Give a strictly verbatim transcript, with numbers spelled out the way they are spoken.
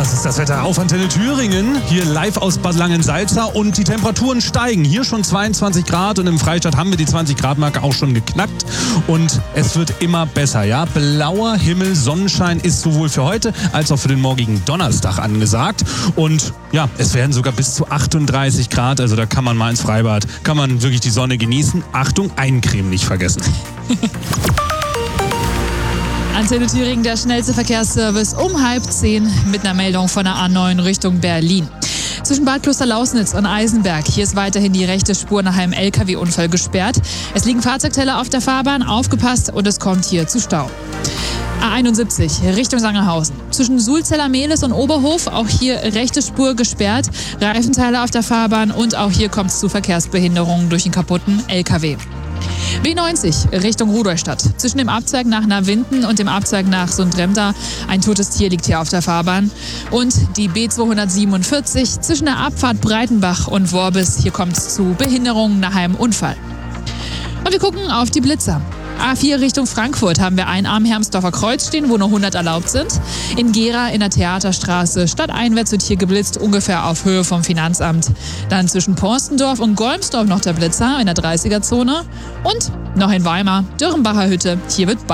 Das ist das Wetter auf Antenne Thüringen, hier live aus Bad Langensalza und die Temperaturen steigen. Hier schon zweiundzwanzig Grad und im Freistaat haben wir die zwanzig Grad Marke auch schon geknackt und es wird immer besser, ja. Blauer Himmel, Sonnenschein ist sowohl für heute als auch für den morgigen Donnerstag angesagt und ja, es werden sogar bis zu achtunddreißig Grad, also da kann man mal ins Freibad, kann man wirklich die Sonne genießen. Achtung, Eincreme nicht vergessen. Antenne Thüringen, der schnellste Verkehrsservice um halb zehn mit einer Meldung von der A neun Richtung Berlin. Zwischen Bad Klosterlausnitz und Eisenberg. Hier ist weiterhin die rechte Spur nach einem L K W-Unfall gesperrt. Es liegen Fahrzeugteller auf der Fahrbahn, aufgepasst und es kommt hier zu Stau. A einundsiebzig Richtung Sangerhausen. Zwischen Sulzeller-Mehlis und Oberhof, auch hier rechte Spur gesperrt. Reifenteile auf der Fahrbahn und auch hier kommt es zu Verkehrsbehinderungen durch den kaputten L K W. B neunzig Richtung Rudolstadt. Zwischen dem Abzweig nach Navinden und dem Abzweig nach Sundremda. Ein totes Tier liegt hier auf der Fahrbahn. Und die B zweihundertsiebenundvierzig zwischen der Abfahrt Breitenbach und Worbis. Hier kommt es zu Behinderungen nach einem Unfall. Und wir gucken auf die Blitzer. A vier Richtung Frankfurt haben wir ein am Hermsdorfer Kreuz stehen, wo nur hundert erlaubt sind. In Gera in der Theaterstraße stadteinwärts wird hier geblitzt, ungefähr auf Höhe vom Finanzamt. Dann zwischen Porstendorf und Golmsdorf noch der Blitzer in der dreißiger Zone. Und noch in Weimar, Dürrenbacher Hütte, hier wird